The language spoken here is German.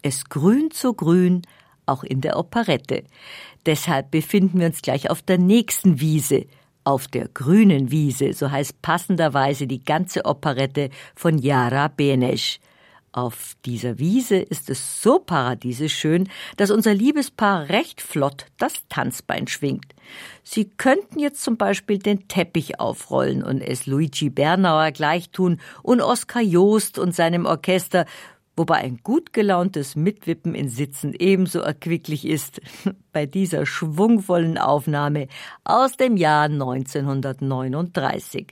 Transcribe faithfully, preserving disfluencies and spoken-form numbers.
Es grünt so grün, auch in der Operette. Deshalb befinden wir uns gleich auf der nächsten Wiese, auf der grünen Wiese, so heißt passenderweise die ganze Operette von Yara Benesch. Auf dieser Wiese ist es so paradiesisch schön, dass unser Liebespaar recht flott das Tanzbein schwingt. Sie könnten jetzt zum Beispiel den Teppich aufrollen und es Luigi Bernauer gleichtun und Oskar Joost und seinem Orchester, wobei ein gut gelauntes Mitwippen in Sitzen ebenso erquicklich ist. Bei dieser schwungvollen Aufnahme aus dem Jahr neunzehnhundertneununddreißig.